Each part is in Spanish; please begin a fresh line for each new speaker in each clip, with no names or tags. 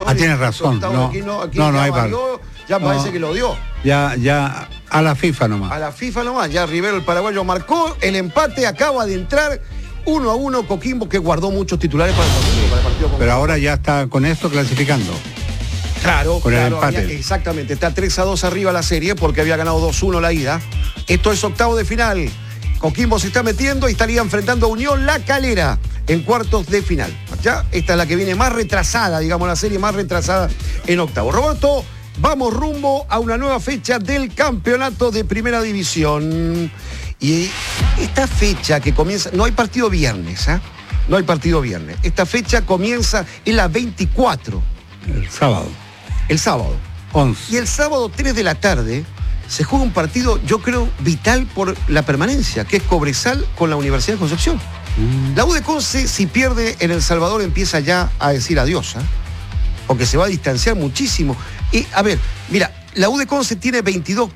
Ah, tienes razón. No hay VAR.
Ya parece que lo dio.
Ya a la FIFA nomás.
A la FIFA nomás. Ya Rivero, el paraguayo, marcó el empate. Acaba de entrar 1-1 Coquimbo, que guardó muchos titulares para el partido.
Pero ahora ya está con esto clasificando.
Claro,
con el empate.
Exactamente. Está 3-2 arriba la serie porque había ganado 2-1 la ida. Esto es octavo de final. Coquimbo se está metiendo y estaría enfrentando a Unión La Calera en cuartos de final. Ya esta es la que viene más retrasada, digamos, la serie más retrasada en octavo. Roberto, vamos rumbo a una nueva fecha del campeonato de primera división. Y esta fecha que comienza, no hay partido viernes, ¿eh? No hay partido viernes. Esta fecha comienza en la 24.
El sábado.
El sábado.
11.
Y el sábado 3 de la tarde se juega un partido, yo creo, vital por la permanencia, que es Cobresal con la Universidad de Concepción. La U de Conce, si pierde en El Salvador, empieza ya a decir adiós, ¿eh? Porque se va a distanciar muchísimo. Y, a ver, mira, la U de Conce tiene 22,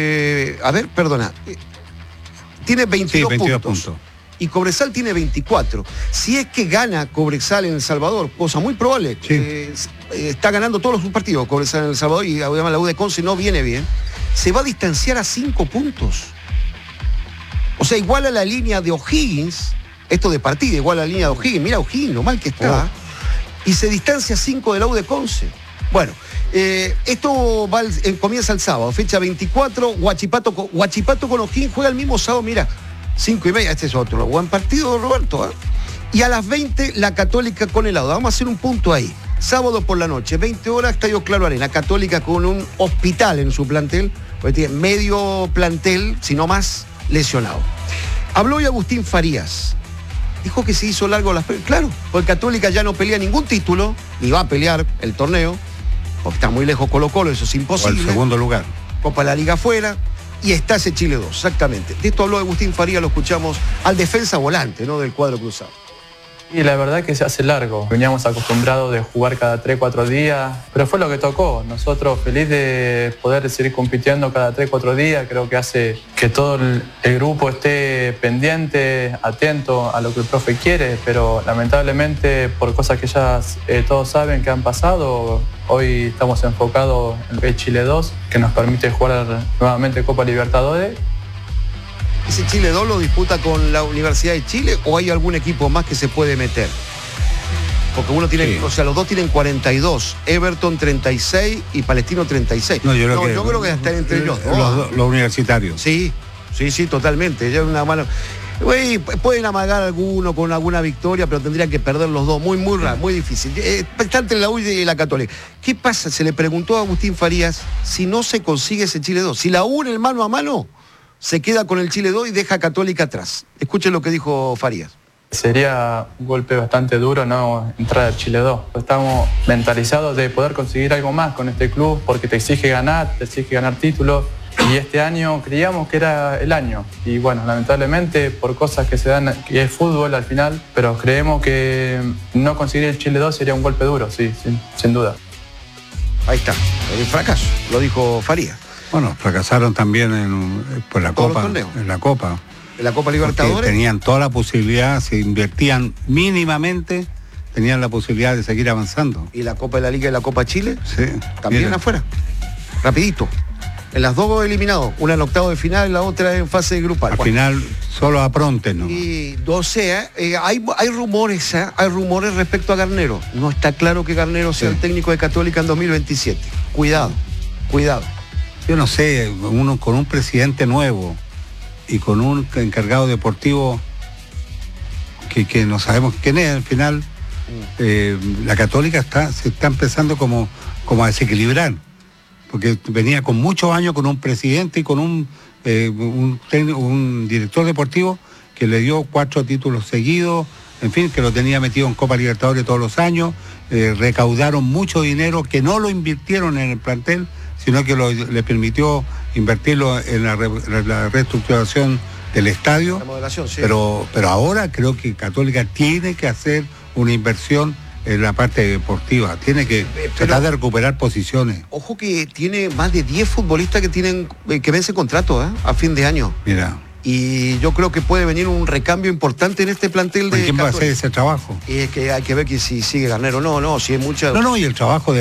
tiene 22 puntos. Y Cobresal tiene 24. Si es que gana Cobresal en El Salvador, cosa muy probable,
sí.
Está ganando todos los partidos Cobresal en El Salvador y además la U de Conce no viene bien, se va a distanciar a 5 puntos. O sea, igual a la línea de O'Higgins, esto de partida, igual a la línea de O'Higgins, mira O'Higgins, lo mal que está, y se distancia a 5 de la U de Conce. Bueno, esto comienza el sábado, fecha 24, Huachipato con O'Higgins juega el mismo sábado, mira, 5:30, este es otro buen partido, Roberto, ¿eh? Y a las 20, la Católica con el Auda. Vamos a hacer un punto ahí. Sábado por la noche, 20 horas, Estadio Claro Arena. Católica con un hospital en su plantel, porque tiene medio plantel, si no más, lesionado. Habló hoy Agustín Farías. Dijo que se hizo largo las... Claro, porque Católica ya no pelea ningún título, ni va a pelear el torneo, porque está muy lejos Colo-Colo, eso es imposible.
O el segundo lugar.
Copa de la Liga afuera. Y está ese Chile 2, exactamente. De esto habló Agustín Farías, lo escuchamos al defensa volante, ¿no? Del cuadro cruzado.
Y la verdad que se hace largo. Veníamos acostumbrados de jugar cada 3-4 días, pero fue lo que tocó. Nosotros feliz de poder seguir compitiendo cada 3-4 días. Creo que hace que todo el grupo esté pendiente, atento a lo que el profe quiere, pero lamentablemente por cosas que ya todos saben que han pasado, hoy estamos enfocados en el Chile 2, que nos permite jugar nuevamente Copa Libertadores.
¿Ese Chile 2 lo disputa con la Universidad de Chile o hay algún equipo más que se puede meter? Porque uno tiene, o sea, los dos tienen 42, Everton 36 y Palestino 36.
No, yo
creo que están entre ellos
los universitarios.
Sí, totalmente. Ya una mano. Pueden amagar alguno con alguna victoria, pero tendrían que perder los dos. Muy raro, muy difícil. Está entre la U y la Católica. ¿Qué pasa? Se le preguntó a Agustín Farías si no se consigue ese Chile 2. Si la U en el mano a mano se queda con el Chile 2 y deja a Católica atrás. Escuchen lo que dijo Farías.
Sería un golpe bastante duro no entrar al Chile 2. Estamos mentalizados de poder conseguir algo más con este club porque te exige ganar títulos. Y este año creíamos que era el año. Y bueno, lamentablemente por cosas que se dan, que es fútbol al final, pero creemos que no conseguir el Chile 2 sería un golpe duro, sí, sin duda.
Ahí está, el fracaso, lo dijo Farías.
Bueno, fracasaron también por la Copa. En la Copa.
En la Copa Libertadores.
Porque tenían toda la posibilidad, si invertían mínimamente, tenían la posibilidad de seguir avanzando.
¿Y la Copa de la Liga y la Copa Chile?
Sí.
También miren. Afuera. Rapidito. En las dos eliminados. Una en octavo de final y la otra en fase grupal.
Al final, solo apronten, ¿no?
Y no sé, hay rumores, hay rumores respecto a Garnero. No está claro que Garnero sea el técnico de Católica en 2027. Cuidado.
Yo no sé, uno con un presidente nuevo y con un encargado deportivo que no sabemos quién es al final, la Católica se está empezando como a desequilibrar, porque venía con muchos años con un presidente y con un director deportivo que le dio 4 títulos seguidos, en fin, que lo tenía metido en Copa Libertadores todos los años, recaudaron mucho dinero que no lo invirtieron en el plantel, sino que le permitió invertirlo en la reestructuración del estadio.
La modelación, sí.
Pero ahora creo que Católica tiene que hacer una inversión en la parte deportiva, tiene que tratar de recuperar posiciones.
Ojo que tiene más de 10 futbolistas que vencen contrato a fin de año.
Mira.
Y yo creo que puede venir un recambio importante en este plantel de
¿Quién
Católica?
va a hacer ese trabajo?
Y es que hay que ver que si sigue Garnero. No, si es mucha...
No, y el trabajo de